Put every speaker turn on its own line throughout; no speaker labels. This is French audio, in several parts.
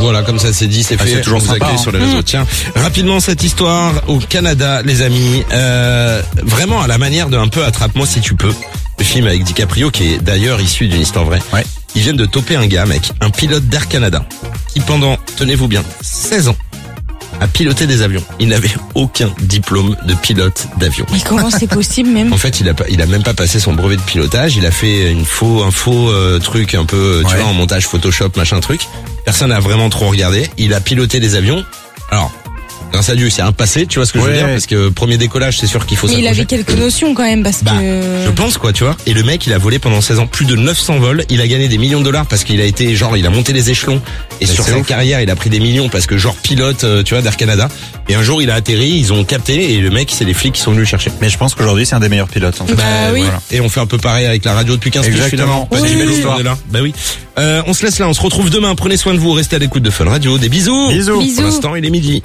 Voilà, comme ça c'est dit, c'est fait.
C'est toujours sympa,
sur les réseaux. Tiens, rapidement cette histoire au Canada, les amis. Vraiment à la manière de un peu Attrape-moi si tu peux. Le film avec DiCaprio qui est d'ailleurs issu d'une histoire vraie.
Ouais.
Ils viennent de toper un gars, mec, un pilote d'Air Canada, qui pendant, tenez-vous bien, 16 ans, a piloté des avions. Il n'avait aucun diplôme de pilote d'avion.
Mais comment c'est possible même?
En fait, il a même pas passé son brevet de pilotage. Il a fait un faux truc un peu, tu vois, en montage Photoshop, machin truc. Personne n'a vraiment trop regardé. Il a piloté des avions. Alors, grâce à Dieu, c'est un passé, tu vois ce que je veux dire, parce que premier décollage, c'est sûr qu'il faut s'accrocher.
Mais il avait quelques notions quand même, parce que...
Je pense quoi, tu vois. Et le mec, il a volé pendant 16 ans plus de 900 vols. Il a gagné des millions de dollars parce qu'il a été, genre, il a monté les échelons. Et sur sa carrière, il a pris des millions parce que genre pilote, tu vois, d'Air Canada. Et un jour, il a atterri, ils ont capté et le mec, c'est les flics qui sont venus le chercher.
Mais je pense qu'aujourd'hui, c'est un des meilleurs pilotes. En fait.
Oui.
Voilà. Et on fait un peu pareil avec la radio depuis 15 piges finalement.
Exactement.
Pas une belle histoire. Bah oui. On se laisse là, on se retrouve demain. Prenez soin de vous, restez à l'écoute de Fun Radio. Des bisous.
Bisous.
Pour l'instant, il est midi.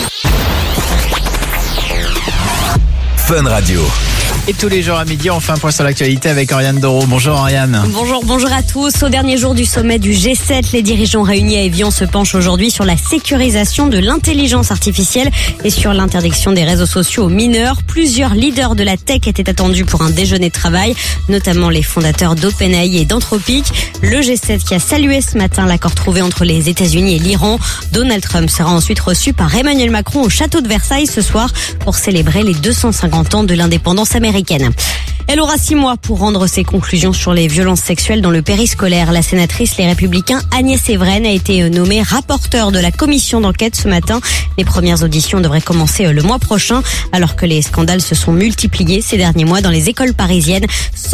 Fun Radio.
Et tous les jours à midi, on fait un point sur l'actualité avec Oriane Doro. Bonjour Oriane.
Bonjour à tous. Au dernier jour du sommet du G7, les dirigeants réunis à Évian se penchent aujourd'hui sur la sécurisation de l'intelligence artificielle et sur l'interdiction des réseaux sociaux aux mineurs. Plusieurs leaders de la tech étaient attendus pour un déjeuner de travail, notamment les fondateurs d'OpenAI et d'Anthropic. Le G7 qui a salué ce matin l'accord trouvé entre les États-Unis et l'Iran. Donald Trump sera ensuite reçu par Emmanuel Macron au château de Versailles ce soir pour célébrer les 250 ans de l'indépendance américaine. Elle aura 6 mois pour rendre ses conclusions sur les violences sexuelles dans le périscolaire. La sénatrice Les Républicains Agnès Evren a été nommée rapporteure de la commission d'enquête ce matin. Les premières auditions devraient commencer le mois prochain, alors que les scandales se sont multipliés ces derniers mois dans les écoles parisiennes.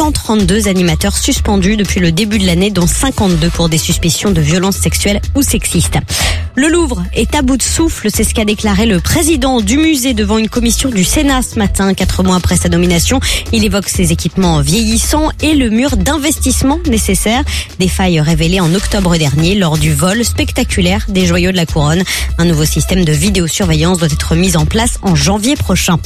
132 animateurs suspendus depuis le début de l'année, dont 52 pour des suspicions de violences sexuelles ou sexistes. Le Louvre est à bout de souffle, c'est ce qu'a déclaré le président du musée devant une commission du Sénat ce matin, 4 mois après sa nomination. Il évoque ses équipements vieillissants et le mur d'investissement nécessaire. Des failles révélées en octobre dernier lors du vol spectaculaire des joyaux de la couronne. Un nouveau système de vidéosurveillance doit être mis en place en janvier prochain.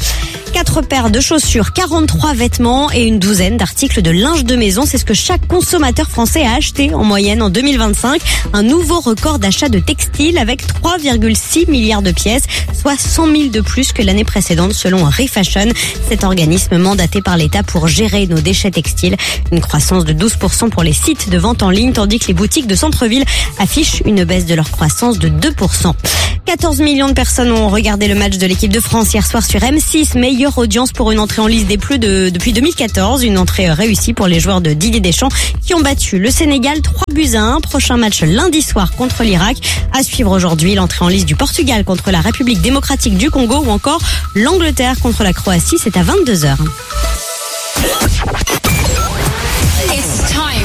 4 paires de chaussures, 43 vêtements et une douzaine d'articles de linge de maison. C'est ce que chaque consommateur français a acheté en moyenne en 2025. Un nouveau record d'achat de textiles avec 3,6 milliards de pièces, soit 100 000 de plus que l'année précédente selon Refashion, cet organisme mandaté par l'État pour gérer nos déchets textiles. Une croissance de 12% pour les sites de vente en ligne, tandis que les boutiques de centre-ville affichent une baisse de leur croissance de 2%. 14 millions de personnes ont regardé le match de l'équipe de France hier soir sur M6. Meilleure audience pour une entrée en liste des Bleus depuis 2014. Une entrée réussie pour les joueurs de Didier Deschamps qui ont battu le Sénégal 3-1. Prochain match lundi soir contre l'Irak. À suivre aujourd'hui l'entrée en liste du Portugal contre la République démocratique du Congo ou encore l'Angleterre contre la Croatie. C'est à 22h.
It's time.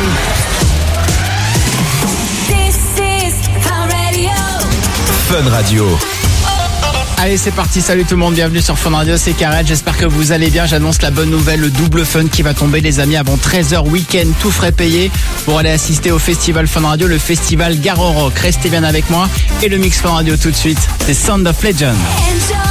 This is Fun Radio.
Fun Radio.
Allez, c'est parti. Salut tout le monde. Bienvenue sur Fun Radio. C'est Karel. J'espère que vous allez bien. J'annonce la bonne nouvelle. Le double fun qui va tomber, les amis, avant 13h week-end. Tout frais payé pour aller assister au festival Fun Radio, le festival Garo Rock. Restez bien avec moi. Et le mix Fun Radio tout de suite. C'est Sound of Legend.
Enjoy.